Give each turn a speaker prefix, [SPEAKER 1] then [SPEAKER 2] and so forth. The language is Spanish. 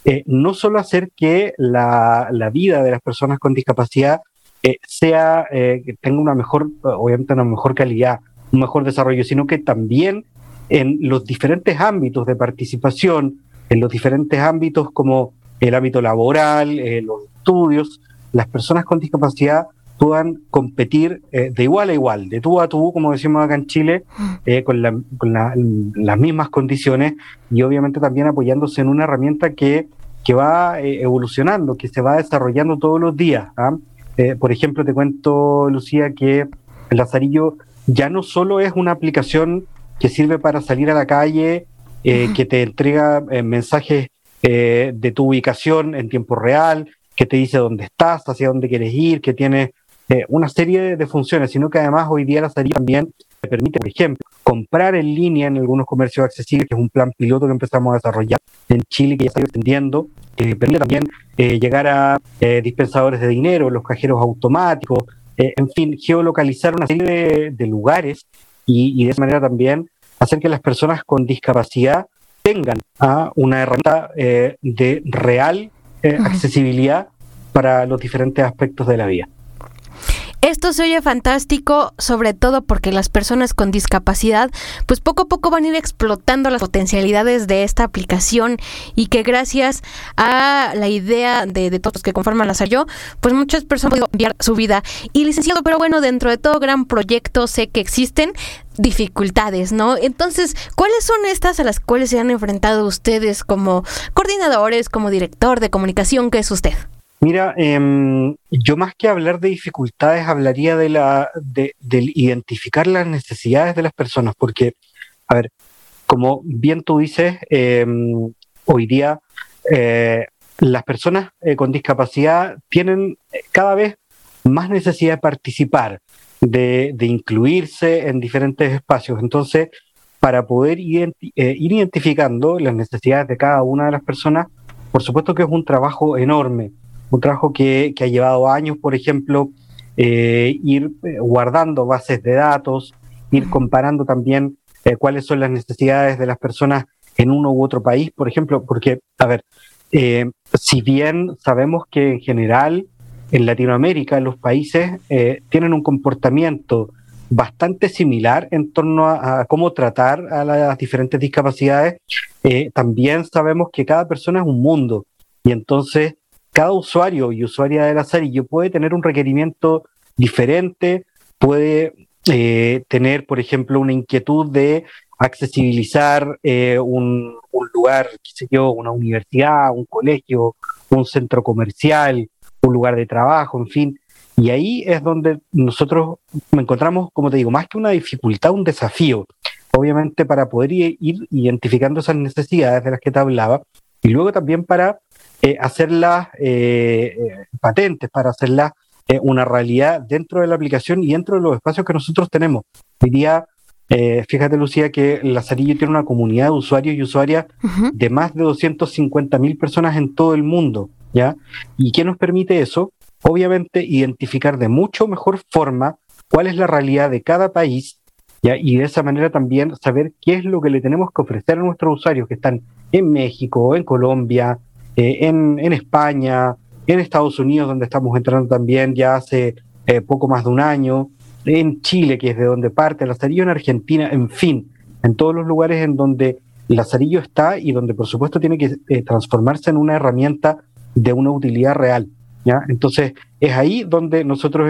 [SPEAKER 1] no solo hacer que la vida de las personas con discapacidad que tenga obviamente una mejor calidad, un mejor desarrollo, sino que también en los diferentes ámbitos de participación, en los diferentes ámbitos como el ámbito laboral, los estudios, las personas con discapacidad puedan competir de igual a igual, de tú a tú, como decimos acá en Chile, con las mismas condiciones, y obviamente también apoyándose en una herramienta que va evolucionando, que se va desarrollando todos los días. Por ejemplo, te cuento, Lucía, que el Lazarillo ya no solo es una aplicación que sirve para salir a la calle, que te entrega mensajes de tu ubicación en tiempo real, que te dice dónde estás, hacia dónde quieres ir, que tiene una serie de funciones, sino que además hoy día Lazarillo también te permite, por ejemplo, comprar en línea en algunos comercios accesibles, que es un plan piloto que empezamos a desarrollar en Chile, que ya está extendiendo, que permite también llegar a dispensadores de dinero, los cajeros automáticos, en fin, geolocalizar una serie de lugares y de esa manera también hacer que las personas con discapacidad tengan una herramienta de real accesibilidad para los diferentes aspectos de la vida.
[SPEAKER 2] Esto se oye fantástico, sobre todo porque las personas con discapacidad, pues poco a poco van a ir explotando las potencialidades de esta aplicación, y que gracias a la idea de todos los que conforman Lazarillo, pues muchas personas han podido cambiar su vida. Y licenciado, pero bueno, dentro de todo gran proyecto sé que existen dificultades, ¿no? Entonces, ¿cuáles son estas a las cuales se han enfrentado ustedes como coordinadores, como director de comunicación que es usted?
[SPEAKER 1] Mira, yo más que hablar de dificultades, hablaría de identificar las necesidades de las personas, porque, a ver, como bien tú dices, hoy día las personas con discapacidad tienen cada vez más necesidad de participar, de incluirse en diferentes espacios. Entonces, para poder ir identificando las necesidades de cada una de las personas, por supuesto que es un trabajo enorme. Un trabajo que ha llevado años, por ejemplo, ir guardando bases de datos, ir comparando también cuáles son las necesidades de las personas en uno u otro país, por ejemplo, porque, a ver, si bien sabemos que en general en Latinoamérica los países tienen un comportamiento bastante similar en torno a cómo tratar a las diferentes discapacidades, también sabemos que cada persona es un mundo, y entonces cada usuario y usuaria de Lazarillo puede tener un requerimiento diferente, puede tener, por ejemplo, una inquietud de accesibilizar un lugar, qué sé yo, una universidad, un colegio, un centro comercial, un lugar de trabajo, en fin. Y ahí es donde nosotros encontramos, como te digo, más que una dificultad, un desafío, obviamente para poder ir identificando esas necesidades de las que te hablaba, y luego también para hacerlas patentes, para hacerlas una realidad dentro de la aplicación y dentro de los espacios que nosotros tenemos. Hoy día, fíjate, Lucía, que Lazarillo tiene una comunidad de usuarios y usuarias de más de 250.000 personas en todo el mundo, ¿ya? ¿Y qué nos permite eso? Obviamente identificar de mucho mejor forma cuál es la realidad de cada país, ¿ya? Y de esa manera también saber qué es lo que le tenemos que ofrecer a nuestros usuarios que están en México, en Colombia, en España, en Estados Unidos, donde estamos entrando también ya hace poco más de un año, en Chile, que es de donde parte Lazarillo, en Argentina, en fin, en todos los lugares en donde Lazarillo está y donde por supuesto tiene que transformarse en una herramienta de una utilidad real, ¿ya? Entonces es ahí donde nosotros